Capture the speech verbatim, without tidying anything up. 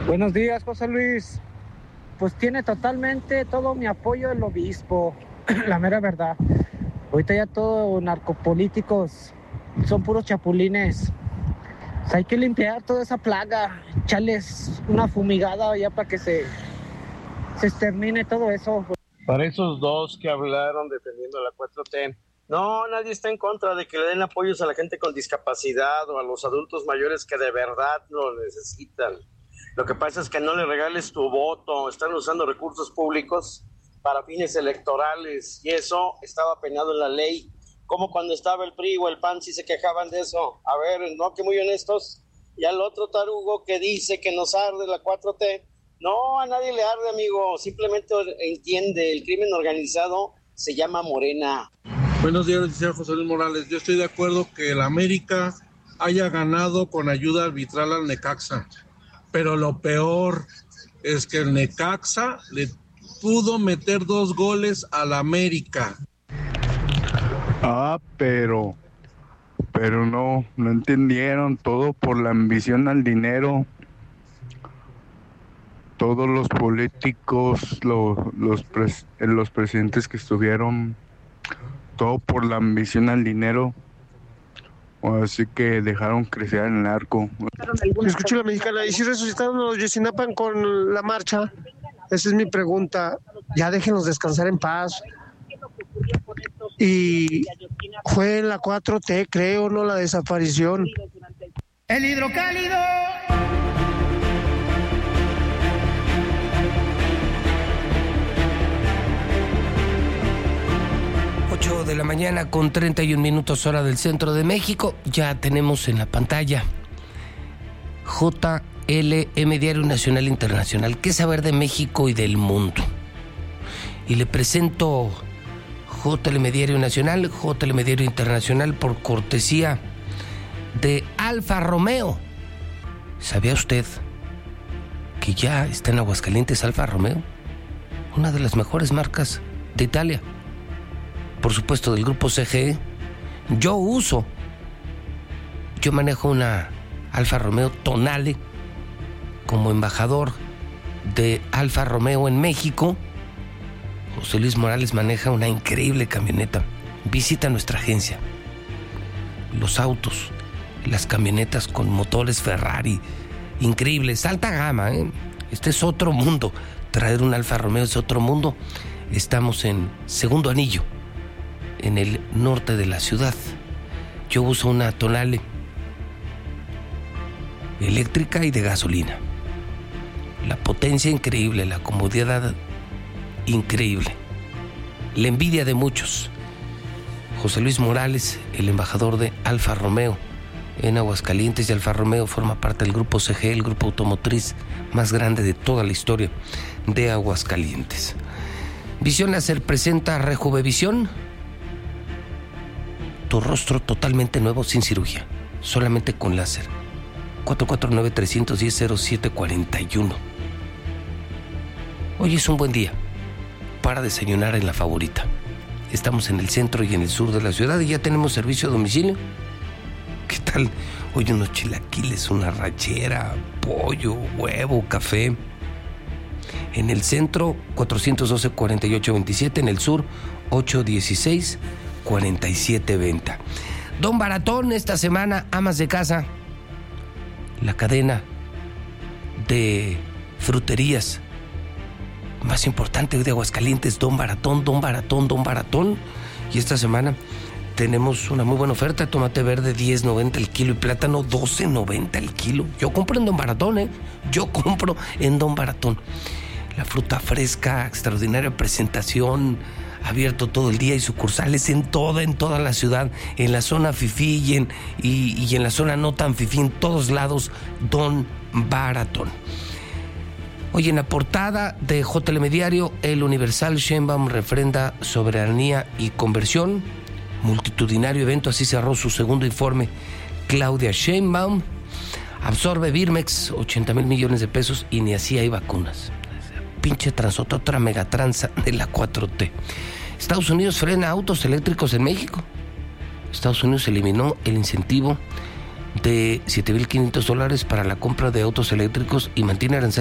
Buenos días, José Luis. Pues tiene totalmente todo mi apoyo el obispo, la mera verdad. Ahorita ya todos narcopolíticos son puros chapulines. O sea, hay que limpiar toda esa plaga, echarles una fumigada ya para que se, se extermine todo eso. Para esos dos que hablaron defendiendo la cuatro T, no, nadie está en contra de que le den apoyos a la gente con discapacidad o a los adultos mayores que de verdad lo necesitan. Lo que pasa es que no le regales tu voto, están usando recursos públicos para fines electorales y eso estaba penado en la ley, como cuando estaba el P R I o el P A N si se quejaban de eso. A ver, no, que muy honestos. Y al otro tarugo que dice que nos arde la cuatro T, no, a nadie le arde, amigo, simplemente entiende, el crimen organizado se llama Morena. Buenos días, licenciado José Luis Morales. Yo estoy de acuerdo que el América haya ganado con ayuda arbitral al Necaxa, pero lo peor es que el Necaxa le pudo meter dos goles al América. Ah, pero, pero no, no entendieron, todo por la ambición al dinero. Todos los políticos, los, los, pres, los presidentes que estuvieron, todo por la ambición al dinero. Así que dejaron crecer el narco. Escucho la mexicana, ¿y si resucitaron los Yotzinapa con la marcha? Esa es mi pregunta. Ya déjenlos descansar en paz. Y fue en la cuatro T, creo, ¿no? La desaparición. El hidrocálido. ocho de la mañana con treinta y un minutos hora del centro de México. Ya tenemos en la pantalla J L M Diario Nacional Internacional. ¿Qué saber de México y del mundo? Y le presento J L M Diario Nacional, J L M Diario Internacional por cortesía de Alfa Romeo. ¿Sabía usted que ya está en Aguascalientes Alfa Romeo? Una de las mejores marcas de Italia. Por supuesto, del grupo C G E. Yo uso, yo manejo una Alfa Romeo Tonale como embajador de Alfa Romeo en México. José Luis Morales maneja una increíble camioneta. Visita nuestra agencia. Los autos, las camionetas con motores Ferrari, increíbles, alta gama, ¿eh? Este es otro mundo. Traer un Alfa Romeo es otro mundo. Estamos en Segundo Anillo, en el norte de la ciudad. Yo uso una Tonale eléctrica y de gasolina. La potencia increíble, la comodidad increíble, la envidia de muchos. José Luis Morales, el embajador de Alfa Romeo en Aguascalientes, y Alfa Romeo forma parte del grupo C G E, el grupo automotriz más grande de toda la historia de Aguascalientes. Visión Láser presenta Rejuvevisión. Tu rostro totalmente nuevo sin cirugía, solamente con láser. cuatro cuatro nueve, tres uno cero, cero siete cuatro uno. Hoy es un buen día para desayunar en La Favorita. Estamos en el centro y en el sur de la ciudad y ya tenemos servicio a domicilio. ¿Qué tal? Hoy unos chilaquiles, una rachera, pollo, huevo, café. En el centro, cuatrocientos doce, cuarenta y ocho veintisiete. En el sur, ocho dieciséis, cuarenta y siete veinte. Don Baratón, esta semana, amas de casa, la cadena de fruterías más importante hoy de Aguascalientes, Don Baratón, Don Baratón, Don Baratón. Y esta semana tenemos una muy buena oferta: tomate verde diez noventa el kilo y plátano doce noventa el kilo. Yo compro en Don Baratón, ¿eh? Yo compro en Don Baratón. La fruta fresca, extraordinaria presentación, abierto todo el día y sucursales en toda, en toda la ciudad, en la zona fifí y en, y, y en la zona no tan fifí, en todos lados, Don Baratón. Hoy en la portada de J L M Diario, El Universal, Sheinbaum refrenda soberanía y conversión. Multitudinario evento, así cerró su segundo informe Claudia Sheinbaum. Absorbe Birmex ochenta mil millones de pesos y ni así hay vacunas. Pinche transota, otra megatranza de la cuatro T. Estados Unidos frena autos eléctricos en México. Estados Unidos eliminó el incentivo de siete mil quinientos dólares para la compra de autos eléctricos y mantiene aranceles